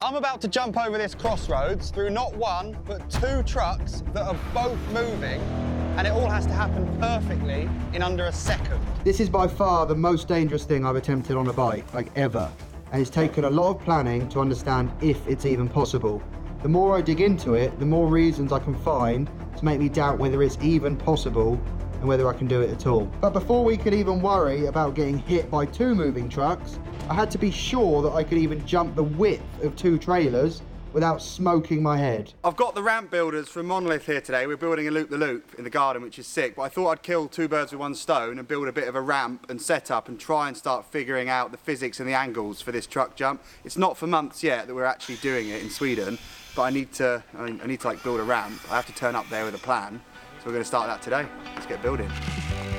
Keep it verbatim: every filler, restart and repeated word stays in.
I'm about to jump over this crossroads through not one, but two trucks that are both moving, and it all has to happen perfectly in under a second. This is by far the most dangerous thing I've attempted on a bike, like ever. And it's taken a lot of planning to understand if it's even possible. The more I dig into it, the more reasons I can find to make me doubt whether it's even possible and whether I can do it at all. But before we could even worry about getting hit by two moving trucks, I had to be sure that I could even jump the width of two trailers without smoking my head. I've got the ramp builders from Monolith here today. We're building a loop-the-loop in the garden, which is sick, but I thought I'd kill two birds with one stone and build a bit of a ramp and setup and try and start figuring out the physics and the angles for this truck jump. It's not for months yet that we're actually doing it in Sweden, but I need to, I, mean, I need to like build a ramp. I have to turn up there with a plan, so we're going to start that today. Let's get building.